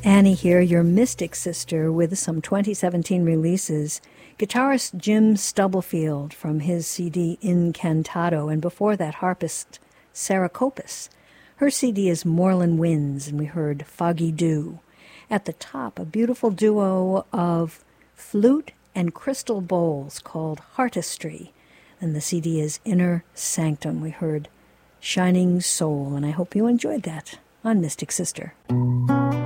Annie here, your mystic sister, with some 2017 releases. Guitarist Jim Stubblefield from his CD Incantado, and before that, harpist Sarah Kopis. Her CD is Moorland Winds, and we heard Foggy Dew. At the top, a beautiful duo of flute and crystal bowls called Heartistry, and the CD is Inner Sanctum. We heard Shining Soul, and I hope you enjoyed that on Mystic Sister.